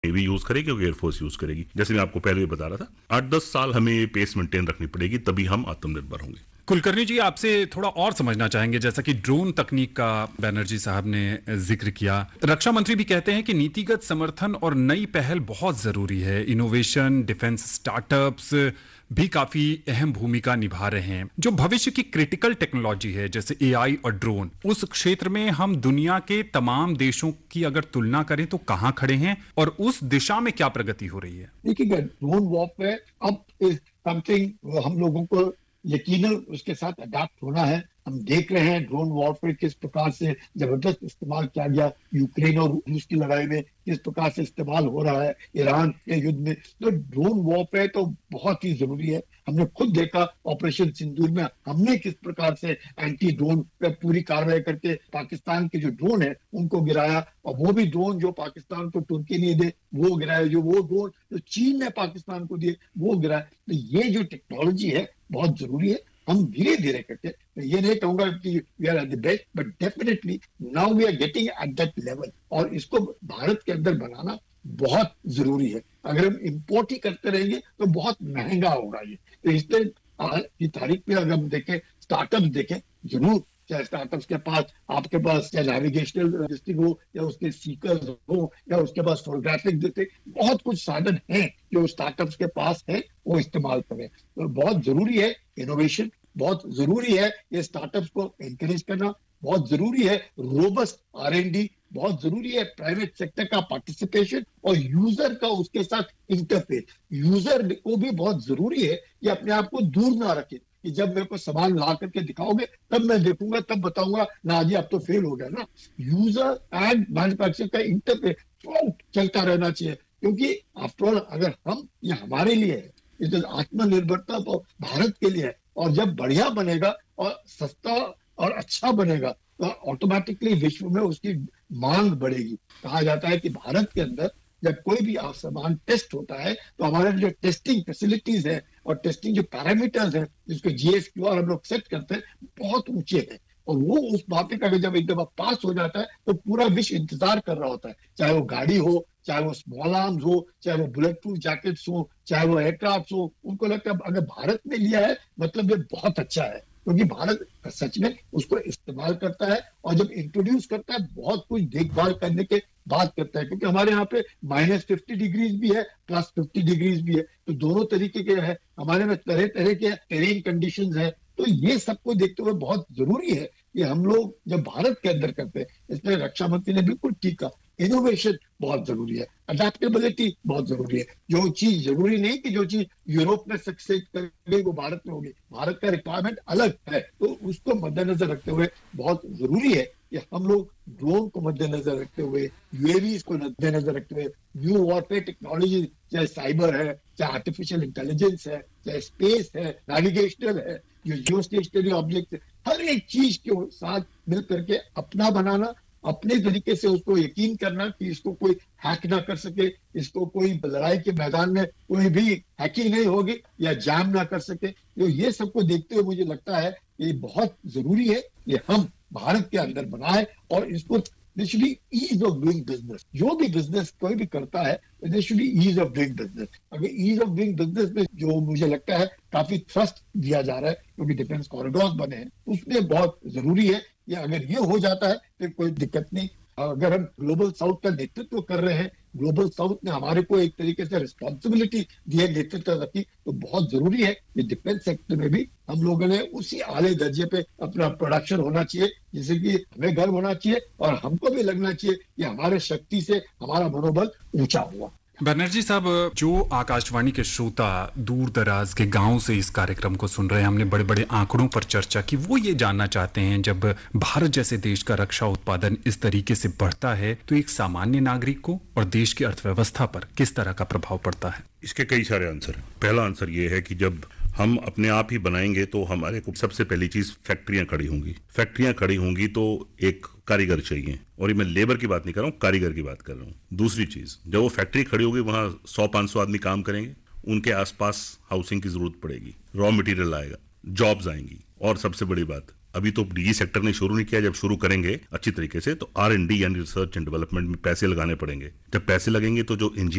Navy use करेगी और air force use करेगी। जैसे मैं आपको पहले भी बता रहा था, 8-10 साल हमें ये पेस मेंटेन रखनी पड़ेगी, तभी हम आत्मनिर्भर होंगे। कुलकर्णी जी, आपसे थोड़ा और समझना चाहेंगे, जैसा कि ड्रोन तकनीक का बैनर्जी साहब ने जिक्र किया। रक्षा मंत्री भी कहते हैं कि नीतिगत समर्थन और नई पहल बहुत जरूरी है। इनोवेशन, डिफेंस स्टार्टअप्स भी काफी अहम भूमिका निभा रहे हैं। जो भविष्य की क्रिटिकल टेक्नोलॉजी है, जैसे एआई और ड्रोन, उस क्षेत्र में हम दुनिया के तमाम देशों की अगर तुलना करें तो कहां खड़े हैं और उस दिशा में क्या प्रगति हो रही है? देखिए, ड्रोन वॉरफेयर अब इज समथिंग हम लोगों को यकीनन उसके साथ अडाप्ट होना है। हम देख रहे हैं ड्रोन वॉरफेयर किस प्रकार से जबरदस्त इस्तेमाल किया गया, यूक्रेन और रूस की लड़ाई में किस प्रकार से इस्तेमाल हो रहा है, ईरान के युद्ध में। तो ड्रोन वॉरफेयर तो बहुत ही जरूरी है। हमने खुद देखा ऑपरेशन सिंदूर में हमने किस प्रकार से एंटी ड्रोन पे पूरी कार्रवाई करके पाकिस्तान के जो ड्रोन है उनको गिराया, और वो भी ड्रोन जो पाकिस्तान को तुर्की नहीं दे वो गिराया, जो वो ड्रोन जो चीन ने पाकिस्तान को दिए वो गिराया। तो ये जो टेक्नोलॉजी है बहुत जरूरी है। हम धीरे धीरे करके, ये नहीं कहूंगा कि we are at the best, but definitely now we are getting at that level, और इसको भारत के अंदर बनाना बहुत जरूरी है। अगर हम इंपोर्ट ही करते रहेंगे तो बहुत महंगा होगा ये। तो इसलिए आज की तारीख में अगर हम देखें, स्टार्टअप देखें, जरूर चाहे स्टार्टअप्स के पास, आपके पास चाहे नेविगेशनल रजिस्ट्री हो या उसके सीकर्स हो या उसके पास फोटोग्राफिक जैसे बहुत कुछ साधन हैं जो स्टार्टअप्स के पास है, वो इस्तेमाल करें। तो बहुत जरूरी है इनोवेशन, बहुत जरूरी है ये स्टार्टअप्स को एनकरेज करना, बहुत जरूरी है रोबस्ट R&D, बहुत जरूरी है प्राइवेट सेक्टर का पार्टिसिपेशन और यूजर का उसके साथ इंटरफेस। यूजर को भी बहुत जरूरी है कि अपने आप को दूर ना रखे कि जब मेरे को सामान ला करके दिखाओगे तब मैं देखूंगा, तब बताऊंगा ना जी अब तो फेल हो गया ना। यूजर एंड मैन्युफैक्चरर का इंटरफेस चलता रहना चाहिए, क्योंकि आफ्टर ऑल अगर हम ये हमारे लिए है, इस आत्मनिर्भरता तो भारत के लिए है, और जब बढ़िया बनेगा और सस्ता और अच्छा बनेगा तो ऑटोमेटिकली विश्व में उसकी मांग बढ़ेगी। कहा जाता है कि भारत के अंदर जब कोई भी सामान टेस्ट होता है तो हमारे जो टेस्टिंग फैसिलिटीज है और टेस्टिंग जो पैरामीटर्स है जिसको GSQR हम लोग सेट करते हैं बहुत ऊंचे हैं, और वो उस मापे का जब एक दफा पास हो जाता है तो पूरा विश्व इंतजार कर रहा होता है। चाहे वो गाड़ी हो, चाहे वो स्मॉल आर्म्स हो, चाहे वो बुलेट प्रूफ जैकेट्स हो, चाहे वो एयरक्राफ्ट हो, उनको लगता है अगर भारत ने लिया है मतलब ये बहुत अच्छा है, क्योंकि भारत सच में उसको इस्तेमाल करता है और जब इंट्रोड्यूस करता है बहुत कुछ देखभाल करने के बाद करता है। क्योंकि हमारे यहाँ पे -50 डिग्रीज भी है, +50 डिग्रीज भी है, तो दोनों तरीके के है हमारे में, तरह तरह के टेरेन कंडीशंस है। तो ये सबको देखते हुए बहुत जरूरी है कि हम लोग जब भारत के अंदर करते हैं, इसलिए रक्षा मंत्री ने बिल्कुल ठीक कहा, इनोवेशन बहुत जरूरी है, अडेप्टेबिलिटी बहुत जरूरी है। जो चीज जरूरी नहीं कि जो चीज यूरोप में सक्सेस कर गई वो भारत में होगी, भारत का रिक्वायरमेंट अलग है, तो उसको मद्देनजर रखते हुए बहुत जरूरी है कि हम लोग ड्रोन को मद्देनजर रखते हुए, UAVs को मद्देनजर रखते हुए, न्यू वॉरफेयर टेक्नोलॉजी, चाहे साइबर है, चाहे आर्टिफिशियल इंटेलिजेंस है, चाहे स्पेस है, नेविगेशनल है, जो जियो स्टेशनरी ऑब्जेक्ट है, हर एक चीज के साथ मिल करके अपना बनाना, अपने तरीके से उसको यकीन करना कि इसको कोई हैक ना कर सके, इसको कोई लड़ाई के मैदान में कोई भी हैकिंग नहीं होगी या जैम ना कर सके। तो ये सबको देखते हुए मुझे लगता है ये बहुत जरूरी है कि हम भारत के अंदर बनाए, और इसको there should be ease of doing business। जो भी बिजनेस कोई भी करता है there should be ease of doing business। अगर ease of doing business में जो मुझे लगता है काफी ट्रस्ट दिया जा रहा है क्योंकि डिफेंस कॉरिडोर्स बने हैं, उसमें बहुत जरूरी है कि अगर ये हो जाता है तो कोई दिक्कत नहीं। अगर हम ग्लोबल साउथ का नेतृत्व कर रहे हैं, ग्लोबल साउथ ने हमारे को एक तरीके से रिस्पॉन्सिबिलिटी दी है नेतृत्व की, तो बहुत जरूरी है कि डिफेंस सेक्टर में भी हम लोगों ने उसी आले दर्जे पे अपना प्रोडक्शन होना चाहिए, जिससे कि हमें गर्व होना चाहिए और हमको भी लगना चाहिए कि हमारे शक्ति से हमारा मनोबल ऊंचा हुआ। बनर्जी साहब, जो आकाशवाणी के श्रोता दूर दराज के गांव से इस कार्यक्रम को सुन रहे हैं, हमने बड़े बड़े आंकड़ों पर चर्चा की, वो ये जानना चाहते हैं जब भारत जैसे देश का रक्षा उत्पादन इस तरीके से बढ़ता है तो एक सामान्य नागरिक को और देश की अर्थव्यवस्था पर किस तरह का प्रभाव पड़ता है? इसके कई सारे आंसर हैं। पहला आंसर ये है कि जब हम अपने आप ही बनाएंगे तो हमारे को सबसे पहली चीज फैक्ट्रियां खड़ी होंगी। फैक्ट्रियां खड़ी होंगी तो एक कारीगर चाहिए, और ये मैं लेबर की बात नहीं कर रहा हूँ, कारीगर की बात कर रहा हूँ। दूसरी चीज, जब वो फैक्ट्री खड़ी होगी वहां 100-500 आदमी काम करेंगे, उनके आसपास हाउसिंग की जरूरत पड़ेगी, रॉ मटेरियल आएगा, जॉब्स आएंगी, और सबसे बड़ी बात अभी तो निजी सेक्टर ने शुरू नहीं किया, जब शुरू करेंगे अच्छी तरीके से तो R&D यानी रिसर्च एंड डेवलपमेंट में पैसे लगाने पड़ेंगे। जब पैसे लगेंगे तो जो इंजीनियर